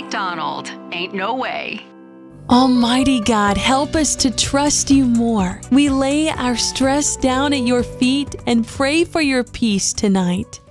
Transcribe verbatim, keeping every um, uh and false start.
McDonald. Ain't no way. Almighty God, help us to trust you more. We lay our stress down at your feet and pray for your peace tonight.